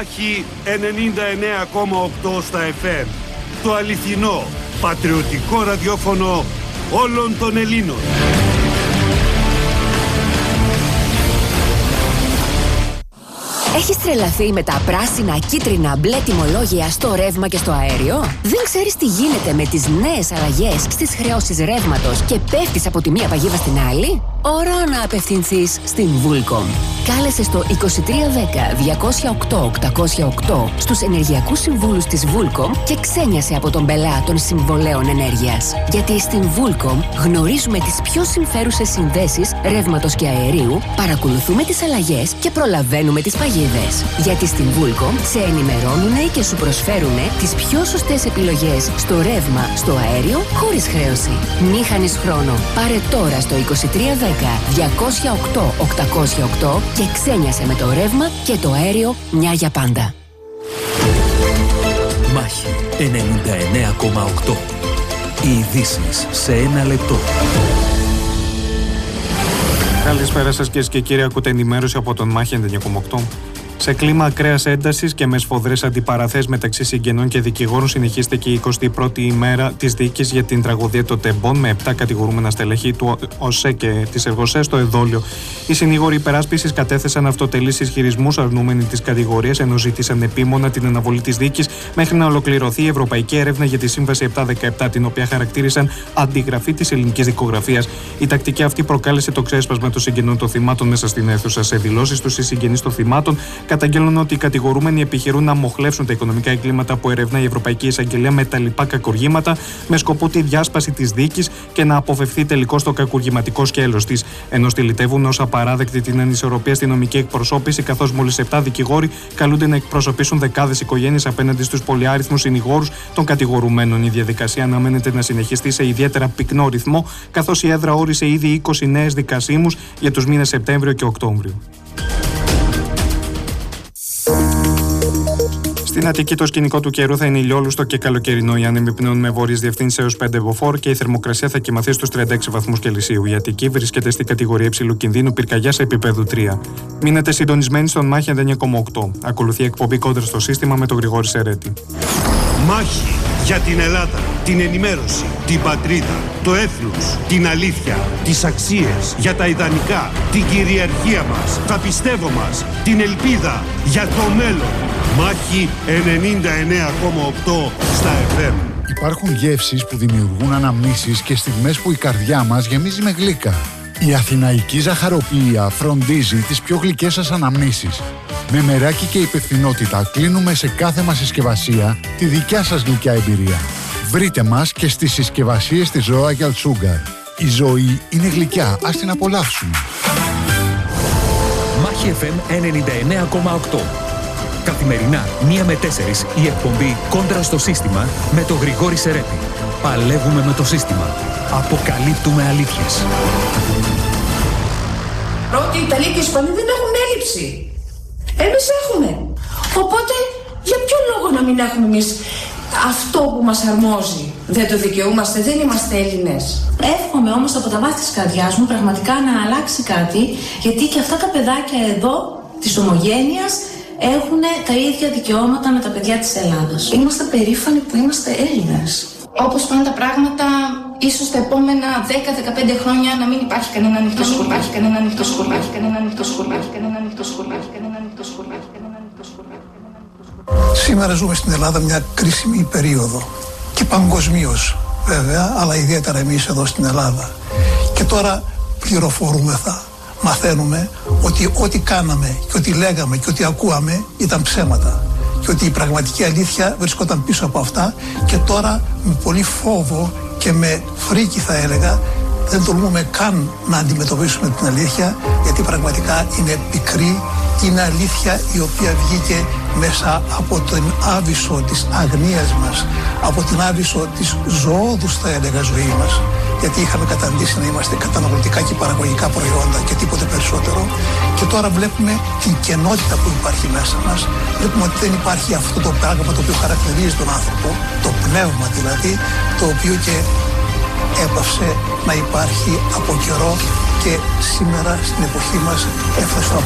Μάχη 99,8 στα FM. Το αληθινό, πατριωτικό ραδιόφωνο όλων των Ελλήνων. Έχεις τρελαθεί με τα πράσινα, κίτρινα, μπλε τιμολόγια στο ρεύμα και στο αέριο? Δεν ξέρεις τι γίνεται με τις νέες αλλαγές στις χρεώσεις ρεύματος και πέφτεις από τη μία παγίδα στην άλλη? Ώρα να απευθυνθείς στην Vulcom. Κάλεσε στο 2310-208-808 στους ενεργειακούς συμβούλους της Vulcom και ξένιασε από τον πελά των συμβολέων ενέργειας. Γιατί στην Vulcom γνωρίζουμε τις πιο συμφέρουσες συνδέσεις ρεύματος και αερίου, παρακολουθούμε τις αλλαγές και προλαβαίνουμε τις παγίδες. Γιατί στην Vulcom σε ενημερώνουν και σου προσφέρουν τις πιο σωστές επιλογές στο ρεύμα, στο αέριο, χωρίς χρέωση. Μη χάνεις χρόνο. Πάρε τώρα στο 2310-208-808 και ξένιασε με το ρεύμα και το αέριο μια για πάντα. Μάχη 99,8. Οι ειδήσεις σε ένα λεπτό. Καλησπέρα σας κυρίες και κύριοι, ακούτε ενημέρωση από τον Μάχη 99,8. Σε κλίμα ακραίας έντασης και με σφοδρές αντιπαραθέσεις μεταξύ συγγενών και δικηγόρων, συνεχίζεται και η 21η ημέρα της δίκης για την τραγωδία των Τεμπών με 7 κατηγορούμενα στελέχη του ΟΣΕ και της Εργοσέ στο Εδόλιο. Οι συνήγοροι υπεράσπισης κατέθεσαν αυτοτελείς ισχυρισμούς αρνούμενοι τις κατηγορίες, ενώ ζήτησαν επίμονα την αναβολή της δίκης μέχρι να ολοκληρωθεί η ευρωπαϊκή έρευνα για τη Σύμβαση 717, την οποία χαρακτήρισαν αντιγραφή της ελληνικής δικογραφίας. Η τακτική αυτή προκάλεσε το ξέσπασμα των συγγενών των θυμάτων μέσα στην αίθουσα. Σε δηλώσεις τους, οι συγγενείς των θυμάτων καταγγέλνουν ότι οι κατηγορούμενοι επιχειρούν να μοχλεύσουν τα οικονομικά εγκλήματα που ερευνά η Ευρωπαϊκή Εισαγγελία με τα λοιπά κακουργήματα, με σκοπό τη διάσπαση της δίκης και να αποφευθεί τελικώς το κακουργηματικό σκέλος της. Ενώ στυλιτεύουν ως απαράδεκτη την ανισορροπία στη νομική εκπροσώπηση, καθώς μόλις 7 δικηγόροι καλούνται να εκπροσωπήσουν δεκάδες οικογένειες απέναντι στους πολυάριθμους συνηγόρους των κατηγορουμένων. Η διαδικασία αναμένεται να συνεχιστεί σε ιδιαίτερα πυκνό ρυθμό, καθώς η έδρα όρισε ήδη 20 νέες δικασίμους για τους μήνες Σεπτέμβριο και Οκτώβριο. Στην Αττική το σκηνικό του καιρού θα είναι ηλιόλουστο και καλοκαιρινό. Οι άνεμοι πνέουν με βόρειες διευθύνσεις έως 5 μποφόρ και η θερμοκρασία θα κοιμαθεί στους 36 βαθμούς Κελσίου. Η Αττική βρίσκεται στην κατηγορία υψηλού κινδύνου πυρκαγιά σε επίπεδο 3. Μείνετε συντονισμένοι στον Μάχη 99,8. Ακολουθεί εκπομπή Κόντρα στο σύστημα με τον Γρηγόρη Σερέτη. Μάχη για την Ελλάδα, την ενημέρωση, την πατρίδα, το έθνος, την αλήθεια, τις αξίες, για τα ιδανικά, την κυριαρχία μας, τα πιστεύω μας, την ελπίδα για το μέλλον. Μάχη 99,8 στα FM. Υπάρχουν γεύσεις που δημιουργούν αναμνήσεις και στιγμές που η καρδιά μας γεμίζει με γλύκα. Η αθηναϊκή ζαχαροπλοία φροντίζει τις πιο γλυκές σας αναμνήσεις. Με μεράκι και υπευθυνότητα κλείνουμε σε κάθε μας συσκευασία τη δικιά σας γλυκιά εμπειρία. Βρείτε μας και στις συσκευασίες της Royal Sugar. Η ζωή είναι γλυκιά, ας την απολαύσουμε. Μάχη FM 99,8. Καθημερινά 1 με 4 η εκπομπή Κόντρα στο σύστημα με τον Γρηγόρη Σερέτη. Παλεύουμε με το σύστημα. Αποκαλύπτουμε αλήθειες. Πρώτη, η Ιταλία και η Ισπανία δεν έχουν έλλειψη. Εμείς έχουμε. Οπότε, για ποιο λόγο να μην έχουμε εμείς αυτό που μας αρμόζει? Δεν το δικαιούμαστε, δεν είμαστε Έλληνες. Εύχομαι όμως από τα βάθη της καρδιάς μου πραγματικά να αλλάξει κάτι, γιατί και αυτά τα παιδάκια εδώ της ομογένειας έχουν τα ίδια δικαιώματα με τα παιδιά της Ελλάδας. Είμαστε περήφανοι που είμαστε Έλληνες. Όπως πάνε τα πράγματα, ίσως τα επόμενα 10-15 χρόνια να μην υπάρχει κανένα ανοιχτό σχολείο. Σήμερα ζούμε στην Ελλάδα μια κρίσιμη περίοδο και παγκοσμίως βέβαια, αλλά ιδιαίτερα εμείς εδώ στην Ελλάδα. Και τώρα πληροφορούμεθα, μαθαίνουμε ότι ό,τι κάναμε και ό,τι λέγαμε και ό,τι ακούαμε ήταν ψέματα. Και ότι η πραγματική αλήθεια βρισκόταν πίσω από αυτά και τώρα με πολύ φόβο και με φρίκη θα έλεγα δεν τολμούμε καν να αντιμετωπίσουμε την αλήθεια, γιατί πραγματικά είναι πικρή, είναι αλήθεια η οποία βγήκε μέσα από τον άβυσσο της αγνίας μας, από την άβυσσο της ζωώδους θα έλεγα ζωή μας, γιατί είχαμε καταντήσει να είμαστε καταναλωτικά και παραγωγικά προϊόντα και τίποτε περισσότερο, και τώρα βλέπουμε την κενότητα που υπάρχει μέσα μας, βλέπουμε ότι δεν υπάρχει αυτό το πράγμα το οποίο χαρακτηρίζει τον άνθρωπο, το πνεύμα δηλαδή, το οποίο και έπαυσε να υπάρχει από καιρό και σήμερα στην εποχή μας έφτασε